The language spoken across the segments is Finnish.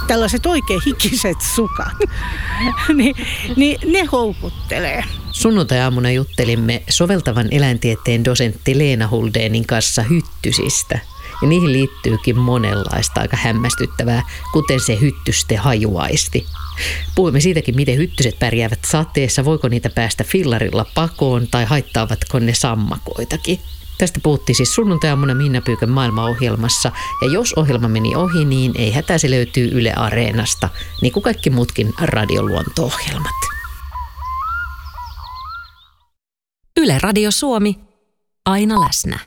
tällaiset oikein hikiset sukat, niin ne houkuttelee. Sunnuntai-aamuna juttelimme soveltavan eläintieteen dosentti Leena Huldénin kanssa hyttysistä. Ja niihin liittyykin monenlaista aika hämmästyttävää, kuten se hyttysten hajuaisti. Puhuimme siitäkin, miten hyttyset pärjäävät sateessa, voiko niitä päästä fillarilla pakoon tai haittaavatko ne sammakoitakin. Tästä puhuttiin siis sunnuntai-aamuna Minna Pyykön maailmaohjelmassa, ja jos ohjelma meni ohi, niin ei hätää, se löytyy Yle Areenasta, niin kuin kaikki muutkin radioluonto-ohjelmat. Yle Radio Suomi, aina läsnä.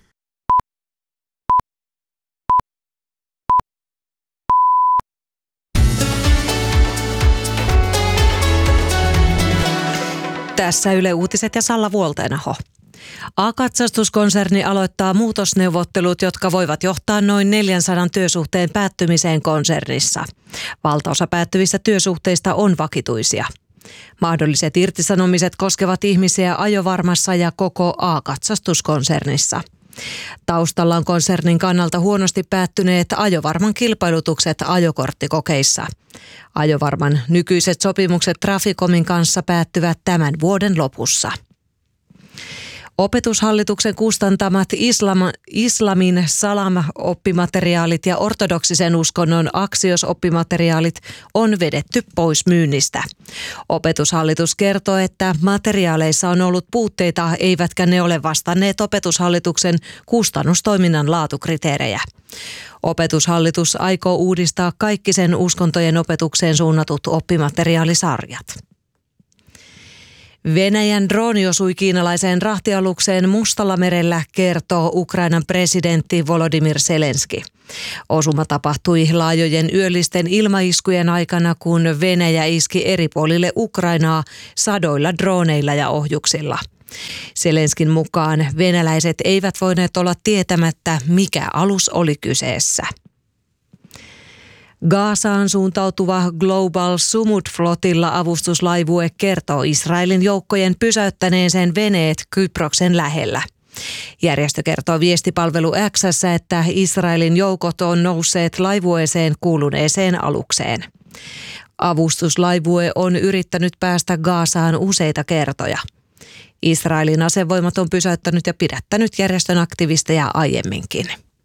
Tässä Yle Uutiset ja Salla Vuolteenaho. A-katsastuskonserni aloittaa muutosneuvottelut, jotka voivat johtaa noin 400 työsuhteen päättymiseen konsernissa. Valtaosa päättyvistä työsuhteista on vakituisia. Mahdolliset irtisanomiset koskevat ihmisiä Ajovarmassa ja koko A-katsastuskonsernissa. Taustalla on konsernin kannalta huonosti päättyneet Ajovarman kilpailutukset ajokorttikokeissa. Ajovarman nykyiset sopimukset Traficomin kanssa päättyvät tämän vuoden lopussa. Opetushallituksen kustantamat islamin salam-oppimateriaalit ja ortodoksisen uskonnon aksios-oppimateriaalit on vedetty pois myynnistä. Opetushallitus kertoo, että materiaaleissa on ollut puutteita, eivätkä ne ole vastanneet Opetushallituksen kustannustoiminnan laatukriteerejä. Opetushallitus aikoo uudistaa kaikki sen uskontojen opetukseen suunnatut oppimateriaalisarjat. Venäjän drooni osui kiinalaiseen rahtialukseen Mustallamerellä, kertoo Ukrainan presidentti Volodymyr Zelenski. Osuma tapahtui laajojen yöllisten ilmaiskujen aikana, kun Venäjä iski eri puolille Ukrainaa sadoilla drooneilla ja ohjuksilla. Zelenskin mukaan venäläiset eivät voineet olla tietämättä, mikä alus oli kyseessä. Gazaan suuntautuva Global Sumud-flotilla avustuslaivue kertoo Israelin joukkojen pysäyttäneen sen veneet Kyproksen lähellä. Järjestö kertoo viestipalvelu X:ssä, että Israelin joukot on nousseet laivueeseen kuuluneeseen alukseen. Avustuslaivue on yrittänyt päästä Gazaan useita kertoja. Israelin asevoimat on pysäyttänyt ja pidättänyt järjestön aktivisteja aiemminkin.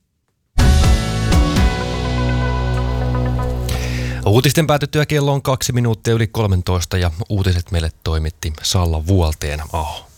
Uutisten päätettyä kello on 2 minuuttia yli 13 ja uutiset meille toimitti Salla Vuolteenaho.